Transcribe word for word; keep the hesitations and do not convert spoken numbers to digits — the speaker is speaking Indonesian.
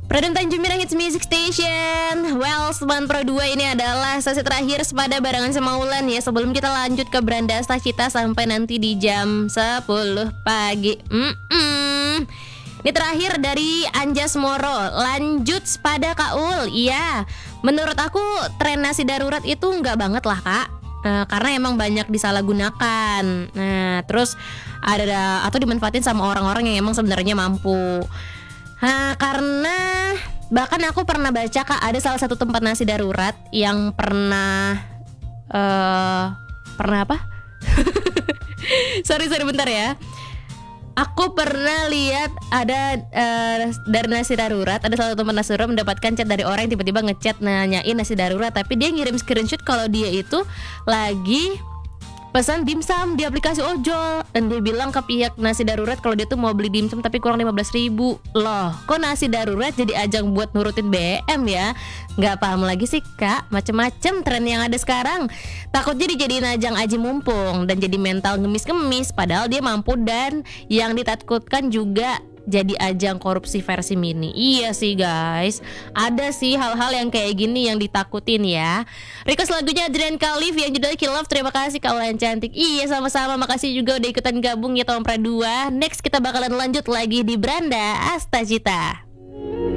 Produm Tanjung Minang Hits Music Station. Well, Seman Pro dua ini adalah sesi terakhir sepada barengan sama Ulan ya. Sebelum kita lanjut ke Branda Astacita sampai nanti di jam sepuluh pagi. Mm-mm. Ini terakhir dari Anjas Moro. Lanjut pada Kak Ul. Iya, menurut aku tren nasi darurat itu enggak banget lah Kak. Nah, karena emang banyak disalahgunakan. Nah, terus ada atau dimanfaatin sama orang-orang yang emang sebenarnya mampu. Nah, karena bahkan aku pernah baca Kak, ada salah satu tempat nasi darurat yang pernah uh, pernah apa? sorry sorry bentar ya. Aku pernah lihat ada uh, dari nasi darurat, ada salah satu tempat nasi darurat mendapatkan chat dari orang yang tiba-tiba ngechat nanyain nasi darurat, tapi dia ngirim screenshot kalau dia itu lagi pesan dimsum di aplikasi ojol. Dan dia bilang ke pihak nasi darurat kalau dia tuh mau beli dimsum tapi kurang lima belas ribu. Loh, kok nasi darurat jadi ajang buat nurutin B M ya? Gak paham lagi sih Kak, macem-macem tren yang ada sekarang. Takutnya dijadiin ajang aji mumpung dan jadi mental ngemis-ngemis. Padahal dia mampu dan yang ditakutkan juga jadi ajang korupsi versi mini. Iya sih guys, ada sih hal-hal yang kayak gini yang ditakutin ya. Request lagunya Adrian Khalif yang judulnya Kill Love. Terima kasih Kak Ulan cantik. Iya sama-sama, makasih juga udah ikutan gabung ya tahun pra dua. Next kita bakalan lanjut lagi di Branda Astacita.